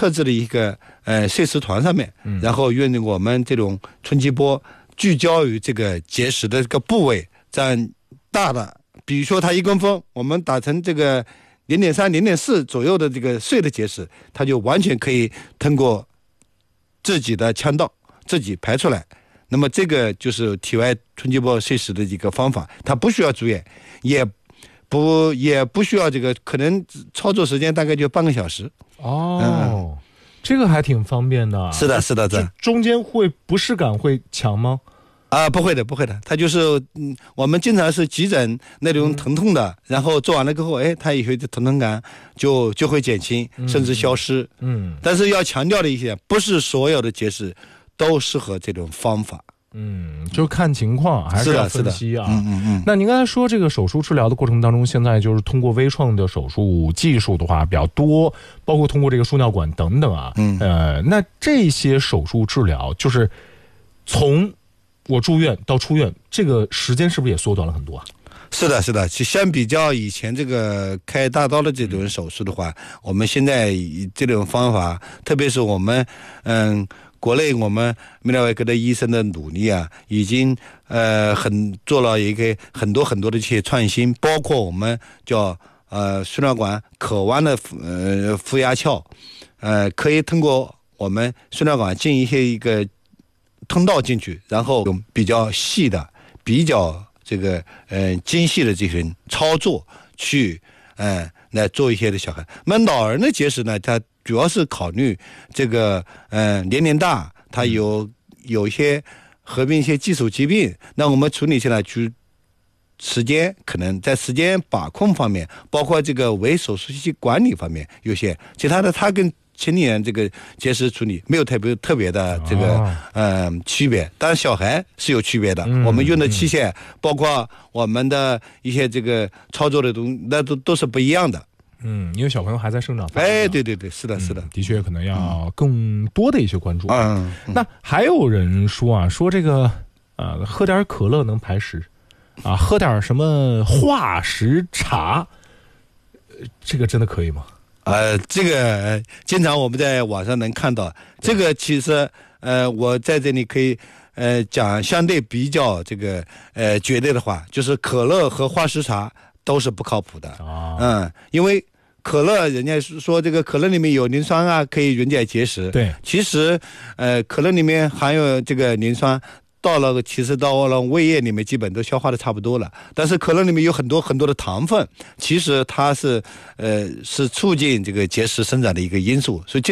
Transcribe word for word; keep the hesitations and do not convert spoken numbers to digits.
特制的一个呃碎石团上面，然后用我们这种冲击波聚焦于这个结石的这个部位，这样大的，比如说它一公分，我们打成这个零点三、零点四左右的这个碎的结石，它就完全可以通过自己的腔道自己排出来。那么这个就是体外冲击波碎石的一个方法，它不需要住院，也不也不需要这个，可能操作时间大概就半个小时。 哦，嗯、这个还挺方便的。 是的，是的，这中间会不适感会强吗？ 啊，不会的，不会的，它就是嗯，我们经常是急诊那种疼痛的，嗯、然后做完了过后，哎，它以后的疼痛感就就会减轻，嗯、甚至消失。嗯，但是要强调的一些，不是所有的结石都适合这种方法。 嗯，就看情况，还是要分析啊。 嗯嗯嗯。 那您刚才说这个手术治疗的过程当中，现在就是通过微创的手术技术的话比较多，包括通过这个输尿管等等啊。嗯。呃，那这些手术治疗，就是从我住院到出院，这个时间是不是也缩短了很多啊？ 是的，是的，相比较以前这个开大刀的这种手术的话，我们现在这种方法，特别是我们嗯。国内我们泌尿外科的医生的努力啊，已经呃很做了一个很多很多的一些创新，包括我们叫呃输尿管可弯的呃负压鞘，呃可以通过我们输尿管进一些一个通道进去，然后用比较细的、比较这个呃精细的这些操作去呃来做一些的小孩。那老人的结石呢，它主要是考虑这个，嗯、呃，年龄大，他有有一些合并一些基础疾病，那我们处理起来就时间可能在时间把控方面，包括这个微手术期管理方面有些，其他的他跟青年人这个结石处理没有特别特别的这个、哦、呃区别，当然小孩是有区别的，嗯、我们用的器械、嗯、包括我们的一些这个操作的东西，那都都是不一样的。 嗯，因为小朋友还在生长发育。 哎，对对对，是的，是的、嗯， 的确可能要更多的一些关注。嗯，嗯那还有人说啊，说这个呃，喝点可乐能排石，啊，喝点什么化石茶，这个真的可以吗？ 呃，这个经常我们在网上能看到，这个其实呃，我在这里可以呃讲相对比较这个呃绝对的话，就是可乐和化石茶都是不靠谱的。哦、嗯，因为可乐，人家说这个可乐里面有磷酸啊，可以溶解结石。 对， 其实，呃，可乐里面含有这个磷酸，到了其实到了胃液里面，基本都消化的差不多了。但是可乐里面有很多很多的糖分，其实它是呃是促进这个结石生长的一个因素，所以这。